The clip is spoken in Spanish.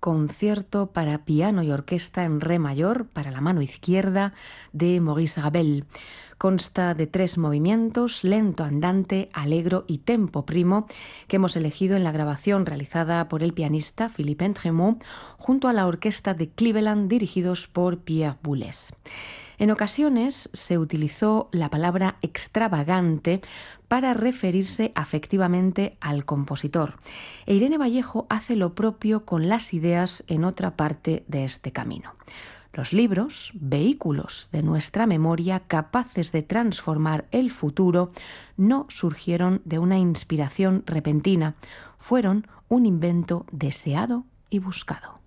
concierto para piano y orquesta en re mayor para la mano izquierda de Maurice Ravel. Consta de 3 movimientos, lento andante, allegro y tempo primo, que hemos elegido en la grabación realizada por el pianista Philippe Entremont junto a la orquesta de Cleveland dirigidos por Pierre Boulez. En ocasiones se utilizó la palabra extravagante para referirse afectivamente al compositor. E Irene Vallejo hace lo propio con las ideas en otra parte de este camino. Los libros, vehículos de nuestra memoria capaces de transformar el futuro, no surgieron de una inspiración repentina, fueron un invento deseado y buscado.